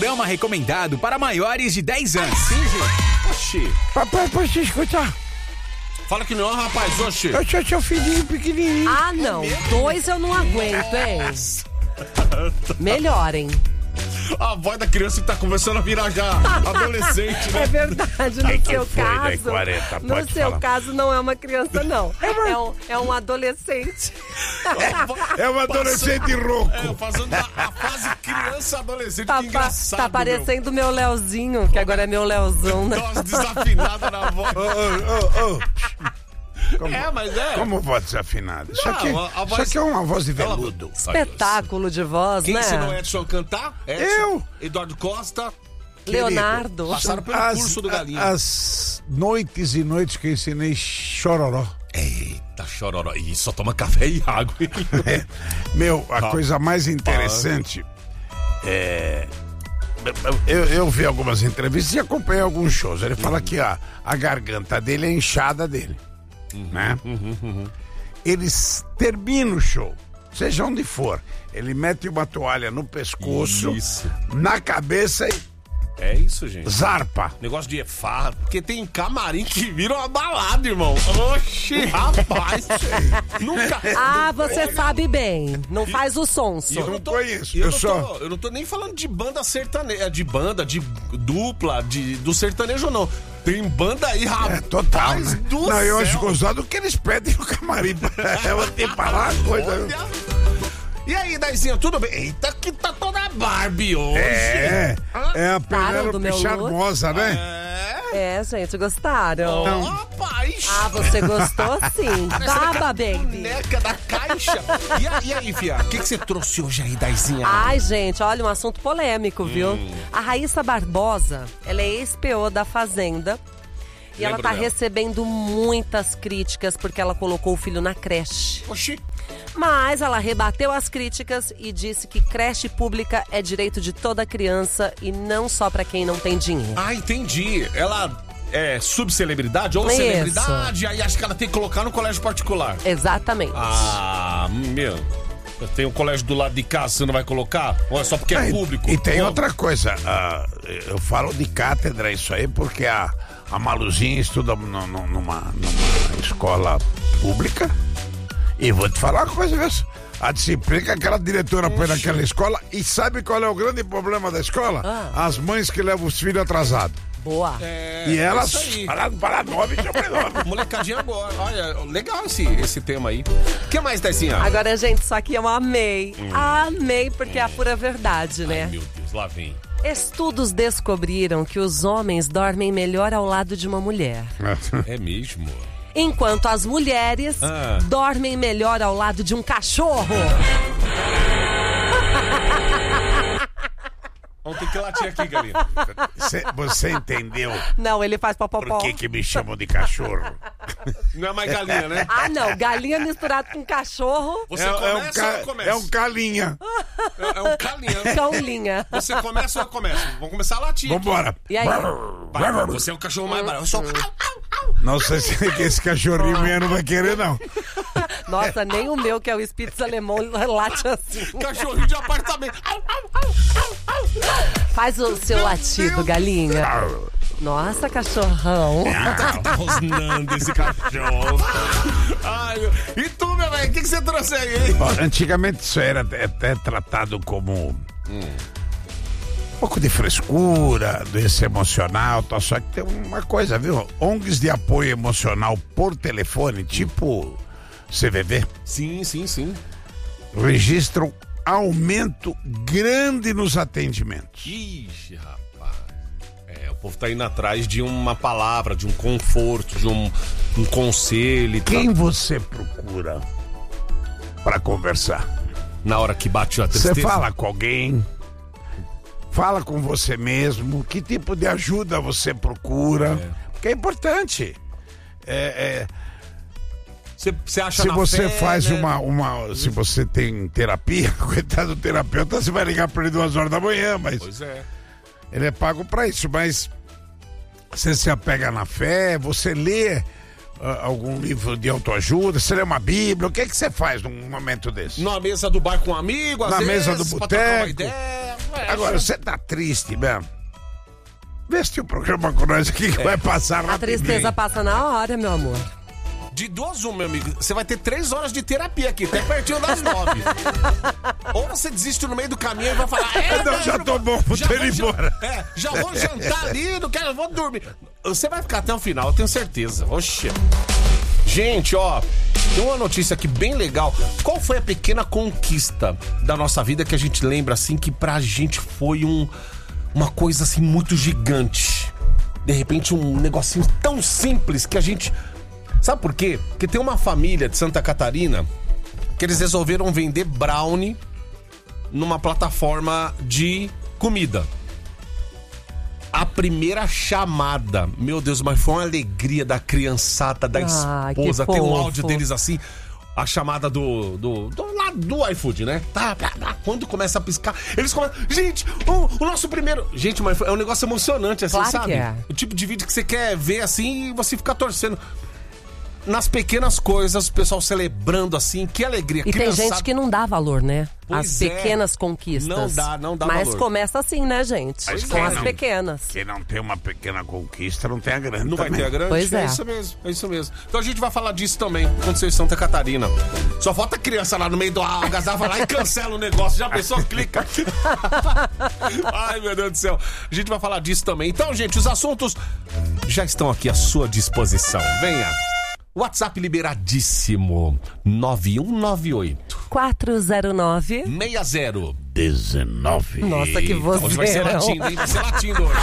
programa recomendado para maiores de 10 anos. Sim, gente. Oxi. Papai, posso te escutar? Fala que não, rapaz, oxi. Eu sou seu filhinho pequenininho. Ah, não. 2 eu não aguento, hein? Melhorem. A voz da criança que tá começando a virar já adolescente, né? É verdade, no seu caso. 40, no seu caso, não é uma criança, não. É um adolescente. É um adolescente rouco. Fazendo a fase criança-adolescente, que engraçado. Tá parecendo o meu Leozinho, que agora é meu Leozão, né? Nossa, desafinada na voz. Mas é. Como voz desafinada? Isso aqui é uma voz de veludo. Espetáculo de voz, Quem né? ensinou Edson a cantar? Edson, Eu. Eduardo Costa. Leonardo. Passaram pelo curso do Galinha. As noites e noites que eu ensinei chororó. Eita, chororó. Ih, só toma café e água. Meu, a coisa mais interessante eu vi algumas entrevistas e acompanhei alguns shows. Ele fala que a garganta dele é a inchada dele. Né? Eles terminam o show, seja onde for, ele mete uma toalha no pescoço, na cabeça e é isso, gente. zarpa. Negócio de farra, porque tem camarim que vira uma balada, irmão. Oxi, rapaz. Nunca. Ah, você sabe bem. Não faz o sonso. Eu não conheço. Eu não tô nem falando de banda sertaneja, de banda, de dupla, do sertanejo, não. Tem banda aí, rapaz. Total. Né? Não, eu acho gostado que eles pedem no camarim. Ela tem que falar a coisa. E aí, Daizinha, tudo bem? Eita, que tá toda Barbie hoje. É a Penélope charmosa, né? É, gente, gostaram? Rapaz. Ah, você gostou sim. Baba, baby. Boneca da caixa. E aí, fia? O que você trouxe hoje aí, Daizinha? Ai, gente, olha, um assunto polêmico, viu? A Raíssa Barbosa, ela é ex-PO da Fazenda. E ela tá recebendo muitas críticas porque ela colocou o filho na creche. Oxi. Mas ela rebateu as críticas e disse que creche pública é direito de toda criança e não só pra quem não tem dinheiro. Ah, entendi. Ela é subcelebridade ou Isso. celebridade, aí acho que ela tem que colocar no colégio particular. Exatamente. Ah, meu... Tem um colégio do lado de casa, você não vai colocar? Ou é só porque é público? E tem outra coisa, eu falo de cátedra isso aí porque a Maluzinha estuda numa escola pública e vou te falar uma coisa, viu? A disciplina que aquela diretora põe naquela escola, e sabe qual é o grande problema da escola? As mães que levam os filhos atrasados. Boa. E elas para 9 sobre 9. Molecadinha agora. Olha, legal esse tema aí. O que mais, Daizinha? Agora, gente, isso aqui eu amei. Amei, porque é a pura verdade, né? Ai, meu Deus, lá vem. Estudos descobriram que os homens dormem melhor ao lado de uma mulher. É mesmo? Enquanto as mulheres dormem melhor ao lado de um cachorro. Vamos ter que latir aqui, Galinha. Você entendeu? Não, ele faz popopó. Por que me chamam de cachorro? Não é mais galinha, né? Ah, não. Galinha misturada com cachorro. Você começa ou começa? É um calinha. É um calinha. Cãolinha. Você começa ou começa? Vamos começar a latir. Vambora. E aí? Você é o cachorro mais barato. Eu sou... Não sei se esse cachorrinho meu não vai querer, não. Nossa, nem o meu, que é o Spitz alemão, late assim. Cachorrinho de apartamento. Faz o seu latido, galinha. Nossa, cachorrão. Tá rosnando esse cachorro. Ai, meu... E tu, meu velho, o que você trouxe aí? Ó, antigamente isso era até tratado como um pouco de frescura, doença emocional, tal. Só que tem uma coisa, viu? ONGs de apoio emocional por telefone, tipo CVV, Sim. registram aumento grande nos atendimentos. Ixi, rapaz. O povo tá indo atrás de uma palavra, de um conforto, de um conselho e tal. Quem você procura para conversar? Na hora que bate a tristeza. Você fala com alguém? Fala com você mesmo? Que tipo de ajuda você procura? Porque é importante. Você acha se na você fé, faz né? se você tem terapia, coitado do terapeuta, você vai ligar para ele 2 horas da manhã, mas Pois é. ele é pago para isso. Mas você se apega na fé, você lê algum livro de autoajuda, você lê uma Bíblia, o que você faz num momento desse? Na mesa do bar com um amigo, às Na vezes, mesa do pra trocar uma boteco. ideia. Agora, você tá triste mesmo? Vê se tem um programa com nós aqui que vai passar A tristeza passa na hora, meu amor. De 2 1, meu amigo, você vai ter 3 horas de terapia aqui, até pertinho das 9. Ou você desiste no meio do caminho e vai falar... Não, já tô bom, vou ter ido embora. Já vou jantar ali, não quero, vou dormir. Você vai ficar até o final, eu tenho certeza. Oxe. Gente, ó, tem uma notícia aqui bem legal. Qual foi a pequena conquista da nossa vida que a gente lembra, assim, que pra gente foi uma coisa, assim, muito gigante? De repente, um negocinho tão simples que a gente... Sabe por quê? Porque tem uma família de Santa Catarina que eles resolveram vender brownie numa plataforma de comida. A primeira chamada, meu Deus, mas foi uma alegria da criançada, da esposa. Tem um áudio deles assim, a chamada do iFood, né? Tá, quando começa a piscar, eles começam, gente, o nosso primeiro... Gente, mas é um negócio emocionante, assim, claro sabe? Que é. O tipo de vídeo que você quer ver assim e você fica torcendo. Nas pequenas coisas, o pessoal celebrando assim, que alegria. E tem gente que não dá valor, né? Pois as pequenas conquistas. Não dá valor. Mas começa assim, né, gente? Com as pequenas. Quem não tem uma pequena conquista não tem a grande. Não também. vai ter a grande? Pois é. É isso mesmo. Então a gente vai falar disso também, aconteceu em Santa Catarina. Só falta a criança lá no meio do algazarra, vai lá e cancela o negócio. Já a pessoa clica. Ai, meu Deus do céu. A gente vai falar disso também. Então, gente, os assuntos já estão aqui à sua disposição. Venha. WhatsApp liberadíssimo. 9198 409 6019. Nossa, que vozeirão. Hoje vai ser latindo, hein? Vai ser latindo hoje.